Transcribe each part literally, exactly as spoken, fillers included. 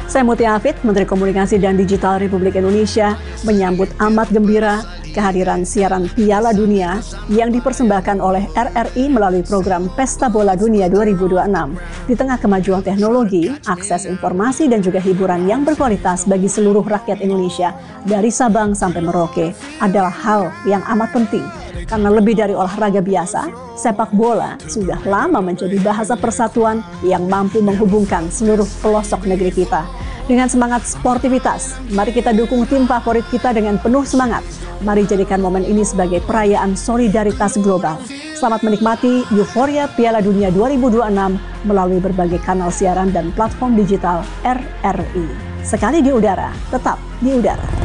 Saya Mutia Hafid, Menteri Komunikasi dan Digital Republik Indonesia, menyambut amat gembira kehadiran siaran Piala Dunia yang dipersembahkan oleh R R I melalui program Pesta Bola Dunia dua ribu dua puluh enam. Di tengah kemajuan teknologi, akses informasi dan juga hiburan yang berkualitas bagi seluruh rakyat Indonesia dari Sabang sampai Merauke adalah hal yang amat penting. Karena lebih dari olahraga biasa, sepak bola sudah lama menjadi bahasa persatuan yang mampu menghubungkan seluruh pelosok negeri kita. Dengan semangat sportivitas, mari kita dukung tim favorit kita dengan penuh semangat. Mari jadikan momen ini sebagai perayaan solidaritas global. Selamat menikmati euforia Piala Dunia dua ribu dua puluh enam melalui berbagai kanal siaran dan platform digital R R I. Sekali di udara, tetap di udara.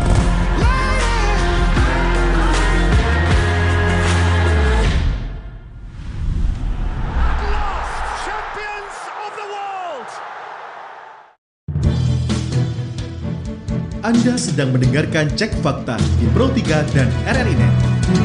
Anda sedang mendengarkan Cek Fakta di Pro tiga dan R R I Net.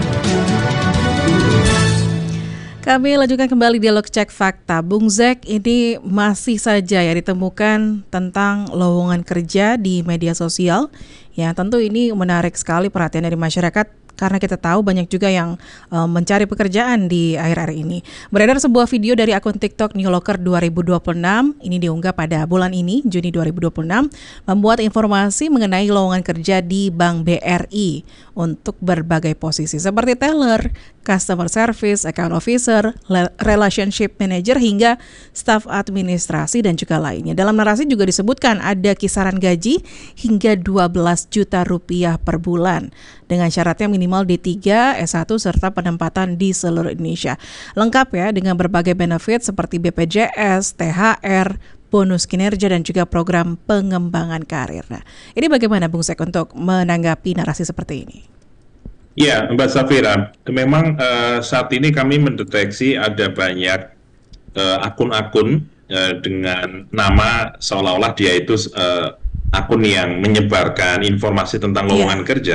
Kami lanjutkan kembali dialog Cek Fakta. Bung Zek, ini masih saja ya ditemukan tentang lowongan kerja di media sosial. Ya, tentu ini menarik sekali perhatian dari masyarakat karena kita tahu banyak juga yang uh, mencari pekerjaan di akhir-akhir ini. Beredar sebuah video dari akun TikTok New Locker dua ribu dua puluh enam, ini diunggah pada bulan ini, Juni dua ribu dua puluh enam, membuat informasi mengenai lowongan kerja di Bank B R I untuk berbagai posisi seperti teller, customer service, account officer, relationship manager, hingga staf administrasi dan juga lainnya. Dalam narasi juga disebutkan ada kisaran gaji hingga dua belas juta rupiah per bulan dengan syaratnya minimal D tiga, S satu, serta penempatan di seluruh Indonesia. Lengkap ya dengan berbagai benefit seperti B P J S, T H R, bonus kinerja, dan juga program pengembangan karir. Nah, ini bagaimana Bung Sek untuk menanggapi narasi seperti ini? Ya, Mbak Safira, memang uh, saat ini kami mendeteksi ada banyak uh, akun-akun uh, dengan nama seolah-olah dia itu uh, akun yang menyebarkan informasi tentang lowongan yeah. kerja.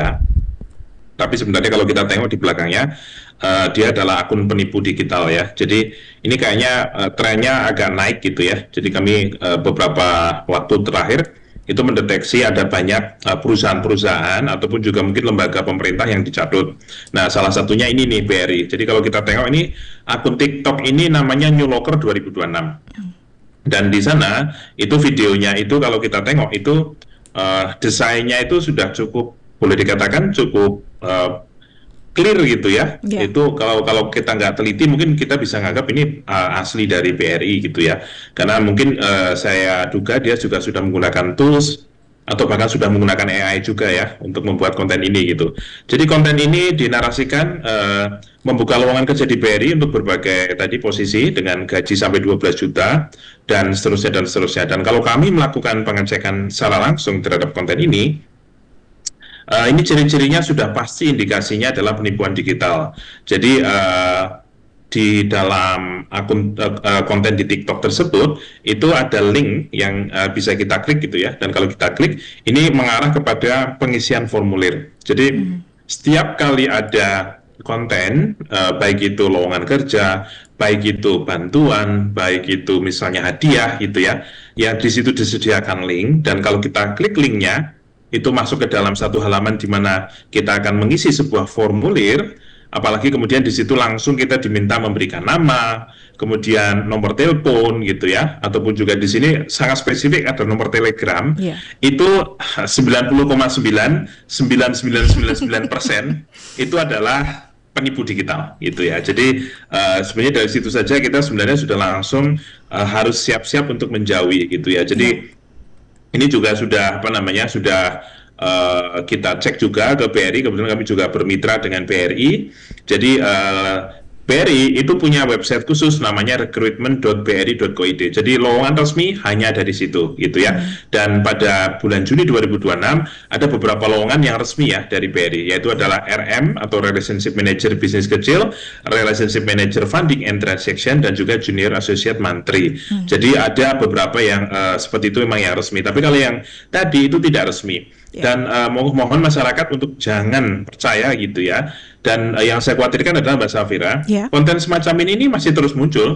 Tapi sebenarnya kalau kita tengok di belakangnya, uh, dia adalah akun penipu digital ya. Jadi ini kayaknya uh, trennya agak naik gitu ya. Jadi kami uh, beberapa waktu terakhir itu mendeteksi ada banyak uh, perusahaan-perusahaan ataupun juga mungkin lembaga pemerintah yang dicatut. Nah, salah satunya ini nih B R I. Jadi kalau kita tengok ini akun TikTok ini namanya New Locker dua ribu dua puluh enam. Dan di sana itu videonya itu kalau kita tengok itu uh, desainnya itu sudah cukup, boleh dikatakan cukup uh, clear gitu ya. Yeah. Itu kalau kalau kita nggak teliti mungkin kita bisa nganggap ini uh, asli dari B R I gitu ya. Karena mungkin uh, saya duga dia juga sudah menggunakan tools atau bahkan sudah menggunakan A I juga ya untuk membuat konten ini gitu. Jadi konten ini dinarasikan uh, membuka lowongan kerja di B R I untuk berbagai tadi posisi dengan gaji sampai dua belas juta dan seterusnya dan seterusnya. Dan kalau kami melakukan pengecekan secara langsung terhadap konten ini, Uh, ini ciri-cirinya sudah pasti indikasinya adalah penipuan digital. Jadi uh, di dalam akun uh, uh, konten di TikTok tersebut itu ada link yang uh, bisa kita klik gitu ya. Dan kalau kita klik ini mengarah kepada pengisian formulir. Jadi hmm. setiap kali ada konten uh, baik itu lowongan kerja, baik itu bantuan, baik itu misalnya hadiah gitu ya, yang di situ disediakan link dan kalau kita klik linknya itu masuk ke dalam satu halaman di mana kita akan mengisi sebuah formulir, apalagi kemudian di situ langsung kita diminta memberikan nama, kemudian nomor telepon gitu ya, ataupun juga di sini sangat spesifik ada nomor telegram, yeah. Itu sembilan puluh koma sembilan sembilan sembilan sembilan sembilan persen itu adalah penipu digital gitu ya. Jadi uh, sebenarnya dari situ saja kita sebenarnya sudah langsung uh, harus siap-siap untuk menjauhi gitu ya. Jadi yeah. Ini juga sudah apa namanya sudah uh, kita cek juga ke B R I, kemudian kami juga bermitra dengan B R I. Jadi uh, B R I itu punya website khusus namanya recruitment dot b r i dot co dot i d. Jadi lowongan resmi hanya dari situ gitu ya. Dan pada bulan Juni dua ribu dua puluh enam ada beberapa lowongan yang resmi ya dari B R I, yaitu adalah R M atau Relationship Manager Bisnis Kecil, Relationship Manager Funding and Transaction, dan juga Junior Associate Mantri. Hmm. Jadi ada beberapa yang uh, seperti itu memang yang resmi. Tapi kalau yang tadi itu tidak resmi. Dan uh, mohon, mohon masyarakat untuk jangan percaya gitu ya. Dan uh, yang saya khawatirkan adalah Mbak Safira, yeah. konten semacam ini, ini masih terus muncul.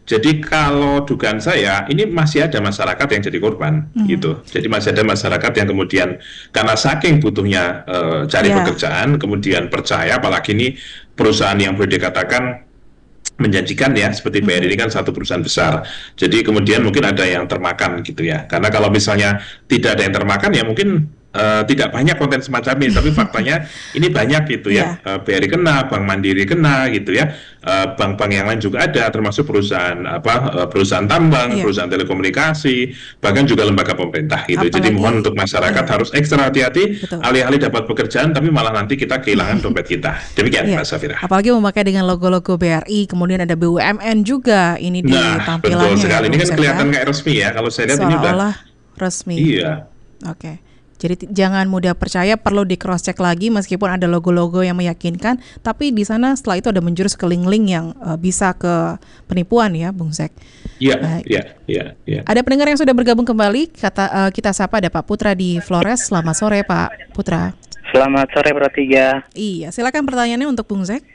Jadi kalau dugaan saya ini masih ada masyarakat yang jadi korban hmm. gitu. Jadi masih ada masyarakat yang kemudian karena saking butuhnya uh, cari yeah. pekerjaan, kemudian percaya, apalagi ini perusahaan yang boleh dikatakan menjanjikan ya, seperti B R I ini kan satu perusahaan besar. Jadi kemudian mungkin ada yang termakan gitu ya. Karena kalau misalnya tidak ada yang termakan ya mungkin uh, tidak banyak konten semacam ini. Tapi faktanya ini banyak gitu ya. Yeah. Uh, B R I kena, Bank Mandiri kena gitu ya. Uh, bank-bank yang lain juga ada, termasuk perusahaan apa uh, perusahaan tambang, yeah. perusahaan telekomunikasi, bahkan juga lembaga pemerintah gitu. Apalagi, jadi mohon untuk masyarakat yeah. harus ekstra hati-hati. Betul. Alih-alih dapat pekerjaan, tapi malah nanti kita kehilangan dompet kita. Demikian, yeah. Mbak Safira. Apalagi memakai dengan logo-logo B R I, kemudian Kemudian ada B U M N juga ini di nah, tampilannya. Betul sekali. Ya, ini kan kelihatan kayak resmi ya. Kalau saya lihat ini udah resmi. Iya. Oke. Jadi t- jangan mudah percaya, perlu di cross check lagi meskipun ada logo-logo yang meyakinkan, tapi di sana setelah itu ada menjurus ke link-link yang uh, bisa ke penipuan ya, Bung Zek. Iya, iya, iya, iya. Ada pendengar yang sudah bergabung kembali. Kata uh, kita sapa ada Pak Putra di Flores. Selamat sore Pak Putra. Selamat sore Pro tiga. Iya, silakan pertanyaannya untuk Bung Zek.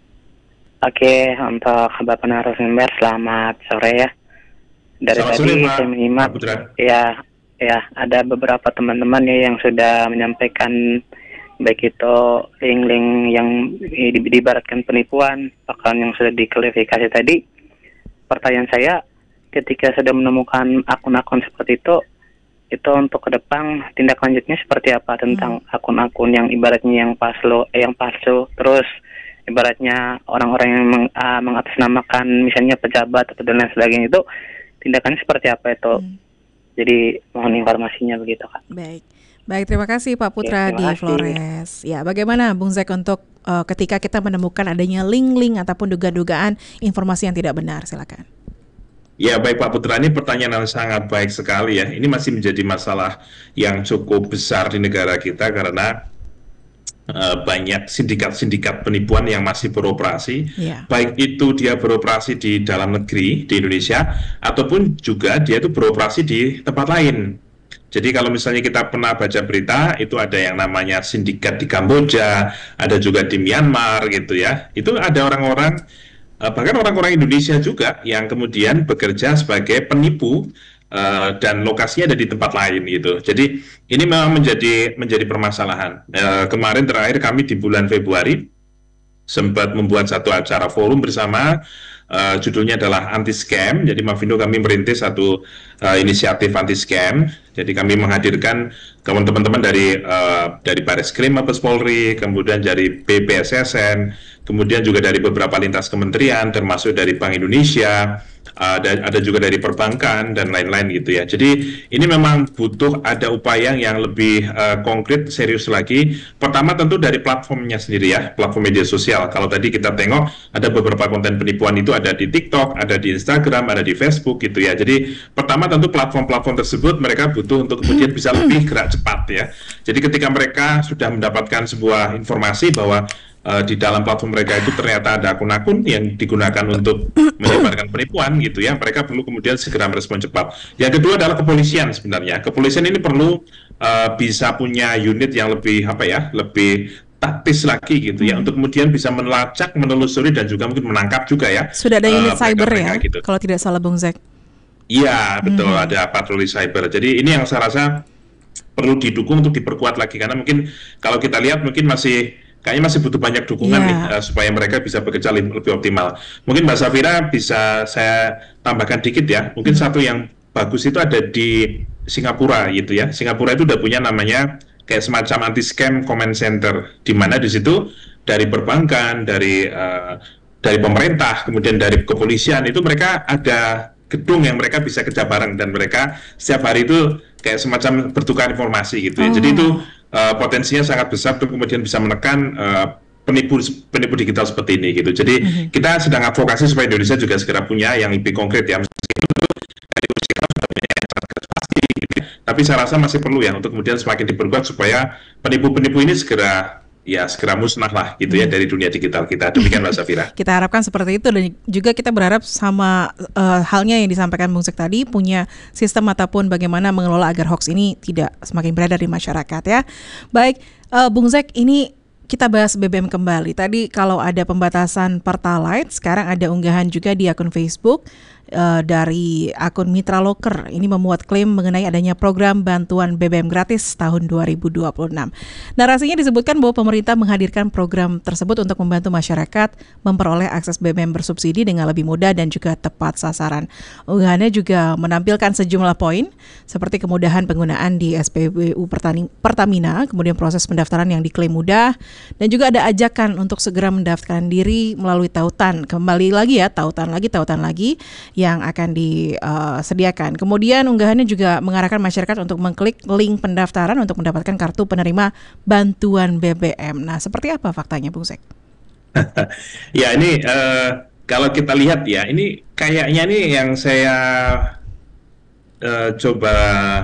Oke, untuk Bapak narasumber selamat sore ya. Dari selamat tadi sore, saya menyimak, ya, ya ada beberapa teman-teman ya yang sudah menyampaikan baik itu link-link yang di- diibaratkan penipuan, bahkan yang sudah diklarifikasi tadi. Pertanyaan saya, ketika sudah menemukan akun-akun seperti itu, itu untuk ke depan tindak lanjutnya seperti apa tentang hmm. akun-akun yang ibaratnya yang palsu, eh, yang palsu, terus ibaratnya orang-orang yang meng, uh, mengatasnamakan misalnya pejabat atau dan lain sebagainya, itu tindakannya seperti apa itu? Hmm. Jadi mohon informasinya begitu Kak. Baik, baik terima kasih Pak Putra ya, di kasih. Flores. Ya, bagaimana Bung Zek untuk uh, ketika kita menemukan adanya link-link ataupun duga-dugaan informasi yang tidak benar, silakan. Ya baik Pak Putra, ini pertanyaan yang sangat baik sekali ya. Ini masih menjadi masalah yang cukup besar di negara kita karena Uh, banyak sindikat-sindikat penipuan yang masih beroperasi, yeah. baik itu dia beroperasi di dalam negeri di Indonesia ataupun juga dia itu beroperasi di tempat lain. Jadi kalau misalnya kita pernah baca berita, itu ada yang namanya sindikat di Kamboja, ada juga di Myanmar gitu ya. Itu ada orang-orang, uh, bahkan orang-orang Indonesia juga yang kemudian bekerja sebagai penipu. Uh, dan lokasinya ada di tempat lain gitu. Jadi ini memang menjadi menjadi permasalahan. Uh, kemarin terakhir kami di bulan Februari sempat membuat satu acara forum bersama, uh, judulnya adalah anti scam. Jadi Mavindo kami merintis satu uh, inisiatif anti scam. Jadi kami menghadirkan teman-teman dari uh, dari Bareskrim Mabes Polri, kemudian dari B P S S N, kemudian juga dari beberapa lintas kementerian, termasuk dari Bank Indonesia. Uh, ada, ada juga dari perbankan dan lain-lain gitu ya. Jadi ini memang butuh ada upaya yang lebih uh, konkret, serius lagi. Pertama tentu dari platformnya sendiri ya, platform media sosial. Kalau tadi kita tengok ada beberapa konten penipuan itu ada di TikTok, ada di Instagram, ada di Facebook gitu ya. Jadi pertama tentu platform-platform tersebut mereka butuh untuk kemudian bisa lebih gerak cepat ya. Jadi ketika mereka sudah mendapatkan sebuah informasi bahwa Uh, di dalam platform mereka itu ternyata ada akun-akun yang digunakan untuk menyebarkan penipuan gitu ya, mereka perlu kemudian segera merespon cepat. Yang kedua adalah kepolisian sebenarnya. Kepolisian ini perlu uh, bisa punya unit yang lebih apa ya, lebih taktis lagi gitu ya, hmm. untuk kemudian bisa melacak, menelusuri dan juga mungkin menangkap juga ya. Sudah ada unit uh, cyber ya, gitu. Kalau tidak salah Bung Zek. Iya betul, hmm. ada patroli cyber. Jadi ini yang saya rasa perlu didukung untuk diperkuat lagi karena mungkin kalau kita lihat mungkin masih kayaknya masih butuh banyak dukungan yeah. nih uh, supaya mereka bisa bekerja lebih, lebih optimal. Mungkin Mbak Safira bisa saya tambahkan dikit ya. Mungkin hmm. satu yang bagus itu ada di Singapura gitu ya. Singapura itu udah punya namanya kayak semacam anti scam command center, di mana di situ dari perbankan, dari uh, dari pemerintah, kemudian dari kepolisian itu mereka ada gedung yang mereka bisa kerja bareng dan mereka setiap hari itu kayak semacam bertukar informasi gitu ya. Oh. Jadi itu uh, potensinya sangat besar untuk kemudian bisa menekan uh, penipu penipu digital seperti ini gitu. Jadi mm-hmm. kita sedang advokasi supaya Indonesia juga segera punya yang lebih konkret ya. Meskipun itu dari usia sudah punya yang pasti gitu. Tapi saya rasa masih perlu ya untuk kemudian semakin diperkuat supaya penipu-penipu ini segera ya segera musnah lah gitu ya dari dunia digital kita. Demikian Mbak Safira. Kita harapkan seperti itu dan juga kita berharap sama uh, halnya yang disampaikan Bung Zek tadi, punya sistem ataupun bagaimana mengelola agar hoax ini tidak semakin beredar di masyarakat ya. Baik, uh, Bung Zek, ini kita bahas B B M kembali. Tadi kalau ada pembatasan Pertalite, sekarang ada unggahan juga di akun Facebook uh, dari akun Mitra Loker ini memuat klaim mengenai adanya program bantuan B B M gratis tahun dua ribu dua puluh enam. Narasinya disebutkan bahwa pemerintah menghadirkan program tersebut untuk membantu masyarakat memperoleh akses B B M bersubsidi dengan lebih mudah dan juga tepat sasaran. Unggahannya juga menampilkan sejumlah poin seperti kemudahan penggunaan di S P B U Pertamina, kemudian proses pendaftaran yang diklaim mudah, dan juga ada ajakan untuk segera mendaftarkan diri melalui tautan. Kembali lagi ya, tautan lagi, tautan lagi yang akan disediakan. Kemudian unggahannya juga mengarahkan masyarakat untuk mengklik link pendaftaran untuk mendapatkan kartu penerima bantuan B B M. Nah, seperti apa faktanya, Bung Zek? Ya, ini uh, kalau kita lihat ya, ini kayaknya nih yang saya uh, coba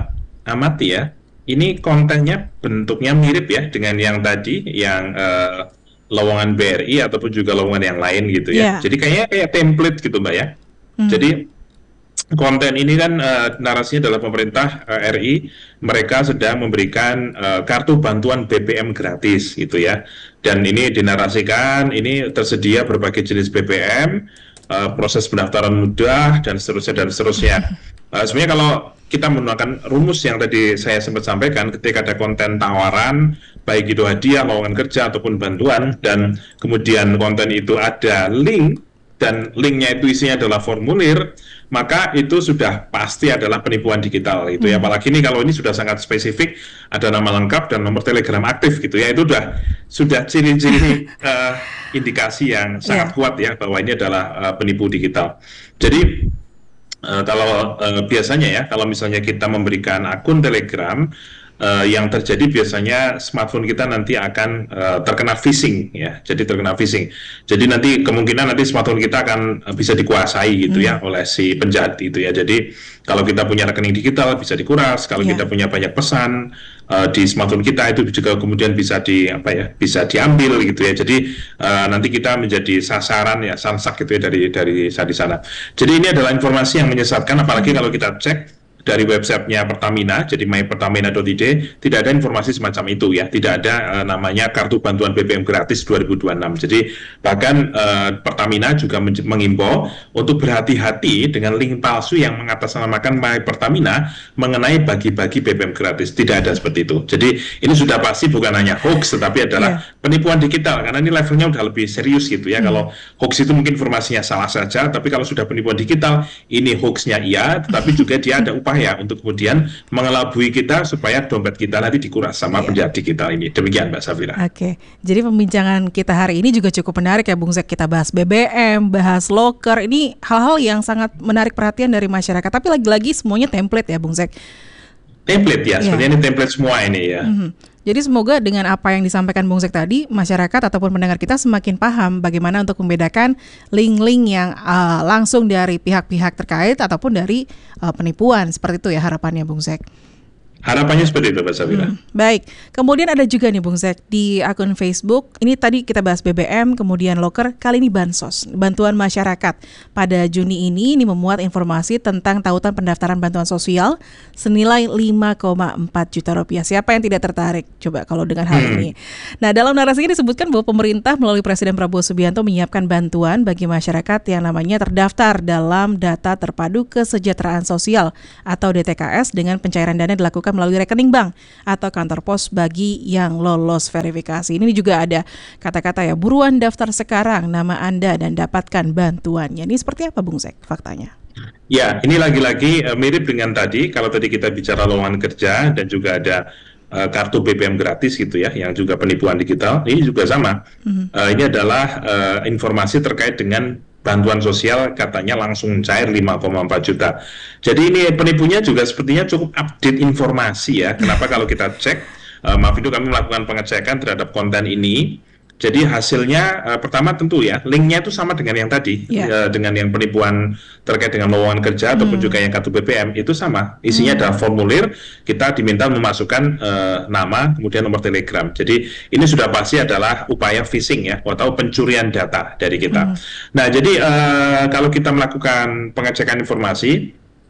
amati ya, ini kontennya bentuknya mirip ya dengan yang tadi, yang uh, lowongan B R I ataupun juga lowongan yang lain gitu ya. Yeah. Jadi kayaknya kayak template gitu Mbak ya. Hmm. Jadi konten ini kan uh, narasinya adalah pemerintah uh, R I, mereka sedang memberikan uh, kartu bantuan B B M gratis gitu ya. Dan ini dinarasikan, ini tersedia berbagai jenis B B M, uh, proses pendaftaran mudah dan seterusnya dan seterusnya. Uh, sebenarnya kalau kita menggunakan rumus yang tadi saya sempat sampaikan, ketika ada konten tawaran, baik itu hadiah, lowongan kerja ataupun bantuan, dan kemudian konten itu ada link, dan linknya itu isinya adalah formulir, maka itu sudah pasti adalah penipuan digital itu ya. Apalagi ini kalau ini sudah sangat spesifik, ada nama lengkap dan nomor telegram aktif gitu ya, itu sudah sudah ciri-ciri uh, indikasi yang sangat yeah. kuat ya bahwa ini adalah uh, penipu digital. Jadi Uh, kalau uh, biasanya ya, kalau misalnya kita memberikan akun Telegram, uh, yang terjadi biasanya smartphone kita nanti akan uh, terkena phishing ya, jadi terkena phishing. Jadi nanti kemungkinan nanti smartphone kita akan uh, bisa dikuasai gitu hmm. ya oleh si penjahat itu ya. Jadi kalau kita punya rekening digital bisa dikuras, kalau yeah. kita punya banyak pesan uh, di smartphone kita itu juga kemudian bisa di apa ya, bisa diambil gitu ya. Jadi uh, nanti kita menjadi sasaran ya, samsak gitu ya dari dari di sana. Jadi ini adalah informasi yang menyesatkan, apalagi kalau kita cek dari websitenya Pertamina, jadi my pertamina dot i d, tidak ada informasi semacam itu ya, tidak ada uh, namanya kartu bantuan B B M gratis dua ribu dua puluh enam. Jadi bahkan uh, Pertamina juga mengimbau untuk berhati-hati dengan link palsu yang mengatasnamakan my Pertamina mengenai bagi-bagi B B M gratis. Tidak ada seperti itu. Jadi ini sudah pasti bukan hanya hoax, tetapi adalah yeah. penipuan digital, karena ini levelnya udah lebih serius gitu ya. Hmm. Kalau hoax itu mungkin informasinya salah saja, tapi kalau sudah penipuan digital, ini hoaxnya iya, tetapi juga dia ada upaya ya untuk kemudian mengelabui kita supaya dompet kita nanti dikuras sama yeah. penjahat digital ini. Demikian Mbak Safira. Oke, okay. Jadi pembincangan kita hari ini juga cukup menarik ya Bung Zek. Kita bahas B B M, bahas loker, ini hal-hal yang sangat menarik perhatian dari masyarakat. Tapi lagi-lagi semuanya template ya Bung Zek. Template ya, sebenarnya yeah. ini template semua ini ya. Mm-hmm. Jadi semoga dengan apa yang disampaikan Bung Zek tadi, masyarakat ataupun pendengar kita semakin paham bagaimana untuk membedakan link-link yang uh, langsung dari pihak-pihak terkait ataupun dari uh, penipuan. Seperti itu ya harapannya Bung Zek. Harapannya seperti itu Mbak Safira. Hmm, baik, kemudian ada juga nih Bung Zek di akun Facebook, ini tadi kita bahas B B M, kemudian loker, kali ini Bansos, bantuan masyarakat. Pada Juni ini, ini memuat informasi tentang tautan pendaftaran bantuan sosial senilai lima koma empat juta rupiah. Siapa yang tidak tertarik coba kalau dengan hal hmm. ini? Nah, dalam narasinya disebutkan bahwa pemerintah melalui Presiden Prabowo Subianto menyiapkan bantuan bagi masyarakat yang namanya terdaftar dalam Data Terpadu Kesejahteraan Sosial atau D T K S dengan pencairan dana dilakukan melalui rekening bank atau kantor pos bagi yang lolos verifikasi. Ini juga ada kata-kata ya, buruan daftar sekarang nama Anda dan dapatkan bantuannya. Ini seperti apa Bung Zek faktanya? Ya, ini lagi-lagi uh, mirip dengan tadi, kalau tadi kita bicara lowongan kerja dan juga ada uh, kartu B B M gratis gitu ya, yang juga penipuan digital, ini juga sama. Mm-hmm. Uh, ini adalah uh, informasi terkait dengan bantuan sosial, katanya langsung cair lima koma empat juta. Jadi ini penipunya juga sepertinya cukup update informasi ya. Kenapa kalau kita cek, uh, maaf itu kami melakukan pengecekan terhadap konten ini. Jadi hasilnya uh, pertama tentu ya, linknya itu sama dengan yang tadi, yeah. uh, dengan yang penipuan terkait dengan lowongan kerja hmm. ataupun juga yang kartu B B M itu sama. Isinya hmm. adalah formulir, kita diminta memasukkan uh, nama, kemudian nomor telegram. Jadi ini sudah pasti adalah upaya phishing ya, atau pencurian data dari kita. Hmm. Nah jadi uh, kalau kita melakukan pengecekan informasi,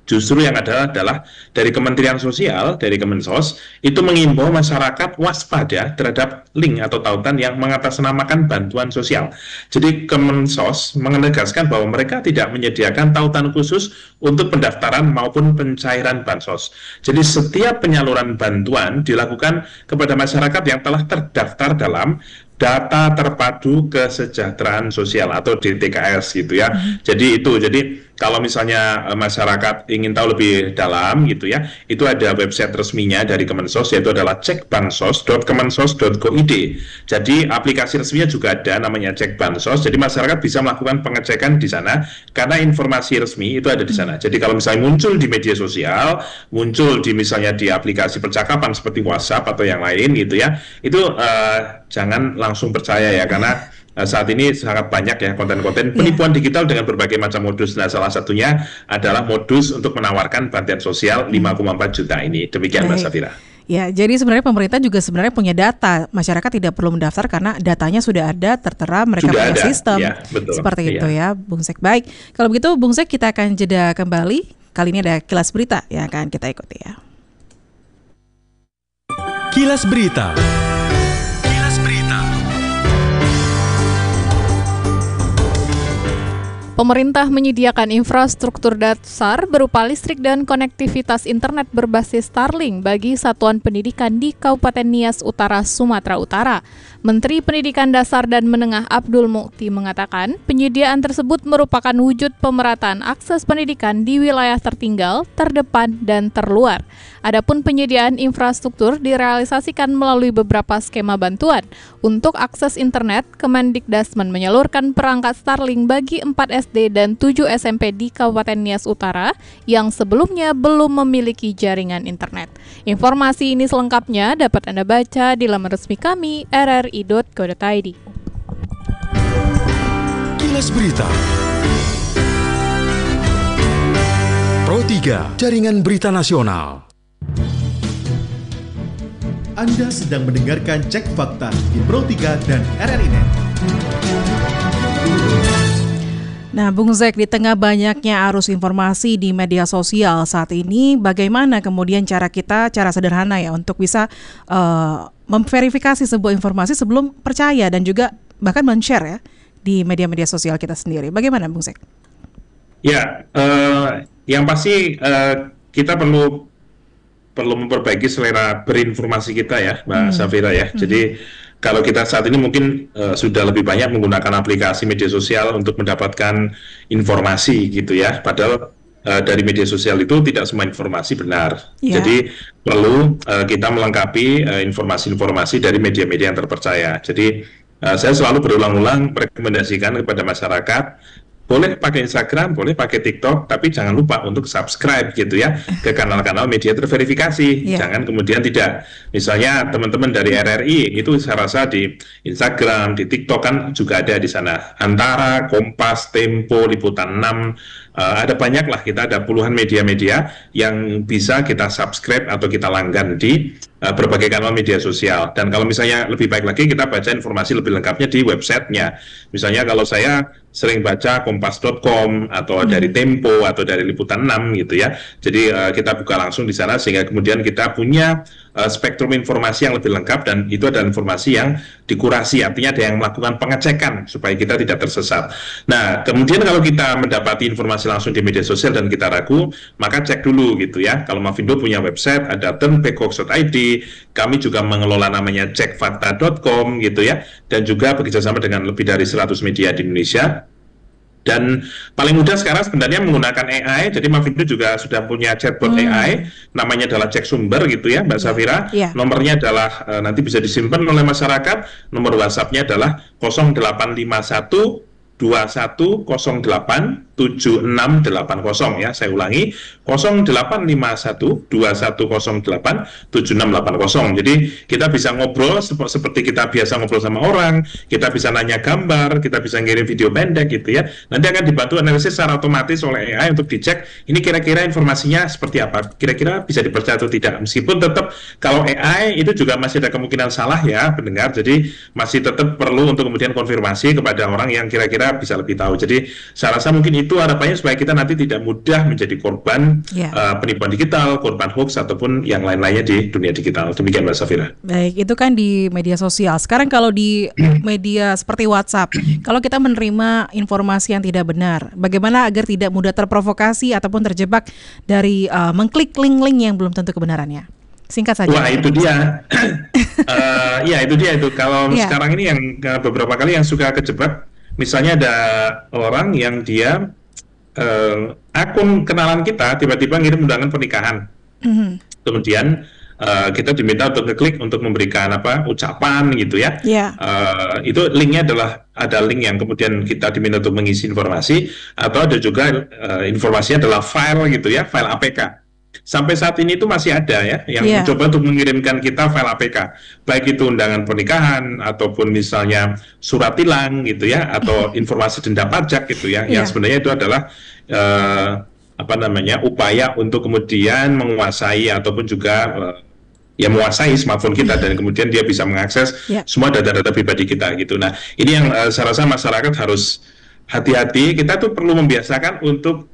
Justru yang ada adalah dari Kementerian Sosial, dari Kemensos, itu mengimbau masyarakat waspada terhadap link atau tautan yang mengatasnamakan bantuan sosial. Jadi Kemensos menegaskan bahwa mereka tidak menyediakan tautan khusus untuk pendaftaran maupun pencairan bansos. Jadi setiap penyaluran bantuan dilakukan kepada masyarakat yang telah terdaftar dalam Data Terpadu Kesejahteraan Sosial atau D T K S gitu ya. Hmm. Jadi itu, jadi kalau misalnya masyarakat ingin tahu lebih dalam gitu ya, itu ada website resminya dari Kemensos, yaitu adalah cek bansos dot kemensos dot go dot id. Jadi aplikasi resminya juga ada, namanya Cek Bansos. Jadi masyarakat bisa melakukan pengecekan di sana karena informasi resmi itu ada di sana. Jadi kalau misalnya muncul di media sosial, muncul di misalnya di aplikasi percakapan seperti WhatsApp atau yang lain gitu ya, itu uh, jangan langsung percaya ya, karena uh, saat ini sangat banyak ya konten-konten penipuan yeah. digital dengan berbagai macam modus. Nah, salah satunya adalah modus untuk menawarkan bantuan sosial lima koma empat juta ini. Demikian Mbak Safira. Ya, jadi sebenarnya pemerintah juga sebenarnya punya data. Masyarakat tidak perlu mendaftar karena datanya sudah ada, tertera, mereka sudah punya ada. sistem. Ya, betul. Seperti ya. itu ya, Bung Zek. Baik, kalau begitu Bung Zek, kita akan jeda kembali. Kali ini ada Kilas Berita yang akan kita ikuti ya. Kilas Berita. Pemerintah menyediakan infrastruktur dasar berupa listrik dan konektivitas internet berbasis Starlink bagi satuan pendidikan di Kabupaten Nias Utara, Sumatera Utara. Menteri Pendidikan Dasar dan Menengah Abdul Mukti mengatakan penyediaan tersebut merupakan wujud pemerataan akses pendidikan di wilayah tertinggal, terdepan, dan terluar. Adapun penyediaan infrastruktur direalisasikan melalui beberapa skema bantuan. Untuk akses internet, Kemendikdasmen menyalurkan perangkat Starlink bagi empat S D dan tujuh S M P di Kabupaten Nias Utara yang sebelumnya belum memiliki jaringan internet. Informasi ini selengkapnya dapat Anda baca di laman resmi kami r r i dot co dot i d. Kilas Berita. Pro tiga, Jaringan Berita Nasional. Anda sedang mendengarkan Cek Fakta di Pro tiga dan R R I Net. Nah, Bung Zek, di tengah banyaknya arus informasi di media sosial saat ini, bagaimana kemudian cara kita, cara sederhana ya, untuk bisa uh, memverifikasi sebuah informasi sebelum percaya dan juga bahkan men-share ya di media-media sosial kita sendiri. Bagaimana, Bung Zek? Ya, uh, yang pasti uh, kita perlu perlu memperbaiki selera berinformasi kita ya, Mbak hmm. Safira ya. Hmm. Jadi kalau kita saat ini mungkin uh, sudah lebih banyak menggunakan aplikasi media sosial untuk mendapatkan informasi gitu ya. Padahal uh, dari media sosial itu tidak semua informasi benar. Yeah. Jadi perlu uh, kita melengkapi uh, informasi-informasi dari media-media yang terpercaya. Jadi uh, saya selalu berulang-ulang merekomendasikan kepada masyarakat, boleh pakai Instagram, boleh pakai TikTok, tapi jangan lupa untuk subscribe gitu ya ke kanal-kanal media terverifikasi. Yeah. Jangan kemudian tidak. Misalnya teman-teman dari R R I itu saya rasa di Instagram, di TikTok kan juga ada di sana. Antara, Kompas, Tempo, Liputan enam, uh, ada banyak lah, kita ada puluhan media-media yang bisa kita subscribe atau kita langgan di uh, berbagai kanal media sosial. Dan kalau misalnya lebih baik lagi, kita baca informasi lebih lengkapnya di websitenya. Misalnya kalau saya sering baca kompas dot com atau hmm. dari Tempo atau dari Liputan enam gitu ya. Jadi uh, kita buka langsung di sana sehingga kemudian kita punya uh, spektrum informasi yang lebih lengkap, dan itu adalah informasi yang dikurasi, artinya ada yang melakukan pengecekan supaya kita tidak tersesat. Nah, kemudian kalau kita mendapati informasi langsung di media sosial dan kita ragu, maka cek dulu gitu ya. Kalau Mavindo punya website ada turn back hoax dot i d, kami juga mengelola namanya cek fakta dot com gitu ya, dan juga bekerjasama dengan lebih dari seratus media di Indonesia. Dan paling mudah sekarang sebenarnya menggunakan A I. Jadi Mavindo juga sudah punya chatbot hmm. A I, namanya adalah Cek Sumber gitu ya, Mbak Safira. Yeah. Nomornya adalah uh, nanti bisa disimpan oleh masyarakat. Nomor WhatsApp-nya adalah nol delapan lima satu dua satu nol delapan tujuh enam delapan nol ya. Saya ulangi, nol delapan lima satu dua satu nol delapan tujuh enam delapan nol. Jadi kita bisa ngobrol sep- seperti kita biasa ngobrol sama orang, kita bisa nanya gambar, kita bisa ngirim video pendek gitu ya. Nanti akan dibantu analisis secara otomatis oleh A I untuk dicek ini kira-kira informasinya seperti apa, kira-kira bisa dipercaya atau tidak. Meskipun tetap kalau A I itu juga masih ada kemungkinan salah ya pendengar, jadi masih tetap perlu untuk kemudian konfirmasi kepada orang yang kira-kira bisa lebih tahu. Jadi saya rasa mungkin itu harapannya supaya kita nanti tidak mudah menjadi korban Ya. uh, penipuan digital, korban hoax ataupun yang lain-lainnya di dunia digital. Demikian Mbak Safira. Baik, itu kan di media sosial. Sekarang kalau di media seperti WhatsApp, kalau kita menerima informasi yang tidak benar, bagaimana agar tidak mudah terprovokasi ataupun terjebak dari uh, mengklik link-link yang belum tentu kebenarannya? Singkat saja. Wah, itu dia. uh, ya, itu dia itu. Kalau Ya. sekarang ini yang uh, beberapa kali yang suka kejebak, misalnya ada orang yang dia uh, akun kenalan kita tiba-tiba ngirim undangan pernikahan. Mhm. Kemudian uh, kita diminta untuk ngeklik untuk memberikan apa ucapan gitu ya. Ya. Uh, itu linknya adalah ada link yang kemudian kita diminta untuk mengisi informasi, atau ada juga uh, informasinya adalah file gitu ya, file A P K. Sampai saat ini itu masih ada ya yang Yeah. mencoba untuk mengirimkan kita file A P K, baik itu undangan pernikahan ataupun misalnya surat tilang gitu ya, atau informasi denda pajak gitu ya, yang Yeah. sebenarnya itu adalah uh, apa namanya upaya untuk kemudian menguasai ataupun juga uh, ya menguasai smartphone kita, dan kemudian dia bisa mengakses Yeah. semua data-data pribadi kita gitu. Nah, ini yang uh, saya rasa masyarakat harus hati-hati. Kita tuh perlu membiasakan untuk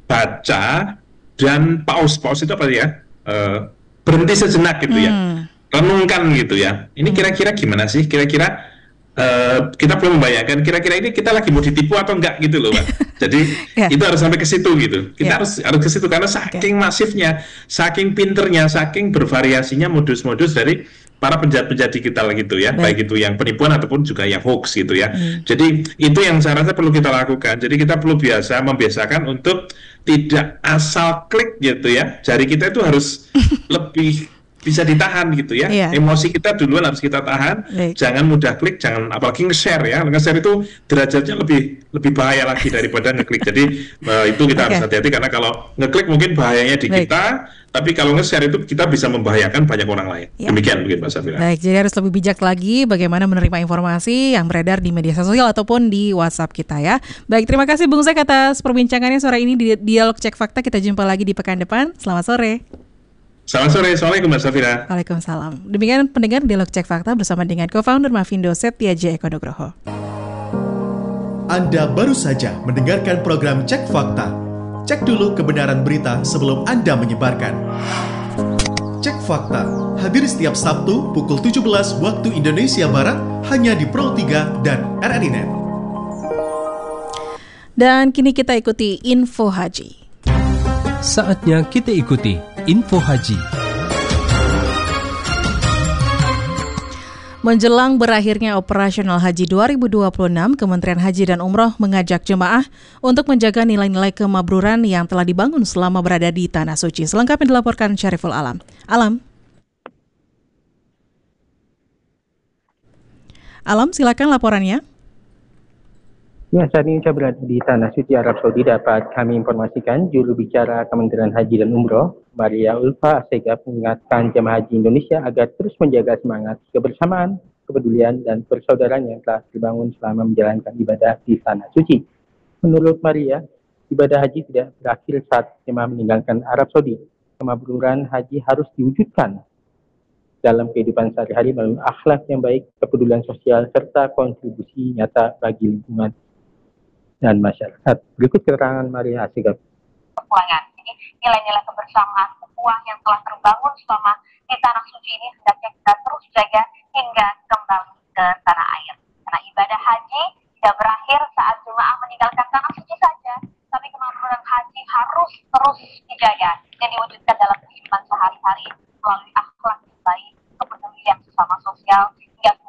baca dan pause. Pause itu apa ya? Uh, berhenti sejenak gitu ya. Hmm. Renungkan gitu ya. Ini kira-kira gimana sih? Kira-kira uh, kita perlu membayangkan kira-kira ini kita lagi mau ditipu atau enggak gitu loh, Pak. Jadi Ya. itu harus sampai ke situ gitu. Kita Ya. harus harus ke situ karena saking masifnya, saking pinternya, saking bervariasinya modus-modus dari para penjahat-penjahat digital gitu ya, Baik. baik itu yang penipuan ataupun juga yang hoax gitu ya. Hmm. Jadi itu yang saya rasa perlu kita lakukan. Jadi kita perlu biasa membiasakan untuk tidak asal klik gitu ya. Jari kita itu harus lebih bisa ditahan gitu ya. Iya. Emosi kita duluan harus kita tahan. Baik. Jangan mudah klik, jangan apalagi nge-share ya. Nge-share itu derajatnya lebih lebih bahaya lagi daripada ngeklik. Jadi uh, itu kita harus Oke. hati-hati karena kalau ngeklik mungkin bahayanya di Baik. kita, tapi kalau nge-share itu kita bisa membahayakan banyak orang lain. Ya. Demikian mungkin Mbak Safira. Baik, jadi harus lebih bijak lagi bagaimana menerima informasi yang beredar di media sosial ataupun di WhatsApp kita ya. Baik, terima kasih Bung Zek atas perbincangannya sore ini di Dialog Cek Fakta. Kita jumpa lagi di pekan depan. Selamat sore. Selamat sore, Assalamualaikum Mbak Safira. Waalaikumsalam. Demikian pendengar Dialog Cek Fakta bersama dengan co-founder Mavindo Setyaja Eko Nugroho. Anda baru saja mendengarkan program Cek Fakta. Cek dulu kebenaran berita sebelum Anda menyebarkan. Cek Fakta hadir setiap Sabtu pukul tujuh belas waktu Indonesia Barat hanya di Pro tiga dan R R I Net. Dan kini kita ikuti info haji. Saatnya kita ikuti info haji. Menjelang berakhirnya operasional haji dua ribu dua puluh enam, Kementerian Haji dan Umroh mengajak jemaah untuk menjaga nilai-nilai kemabruran yang telah dibangun selama berada di Tanah Suci. Selengkapnya dilaporkan Syariful Alam. Alam. Alam, silakan laporannya. Ya, saat ini saya berada di Tanah Suci Arab Saudi. Dapat kami informasikan, juru bicara Kementerian Haji dan Umroh, Maria Ulfa Assegaf, mengingatkan jemaah haji Indonesia agar terus menjaga semangat kebersamaan, kepedulian, dan persaudaraan yang telah dibangun selama menjalankan ibadah di Tanah Suci. Menurut Maria, ibadah haji tidak berakhir saat jemaah meninggalkan Arab Saudi. Kemabruran haji harus diwujudkan dalam kehidupan sehari-hari melalui akhlak yang baik, kepedulian sosial, serta kontribusi nyata bagi lingkungan dan masyarakat. Berikut keterangan Maria Assegaf. Kepulangan. Jadi nilai-nilai kebersamaan, ukhuwah yang telah terbangun selama di Tanah Suci ini hendaknya kita terus jaga hingga kembali ke tanah air. Karena ibadah haji tidak berakhir saat jemaah meninggalkan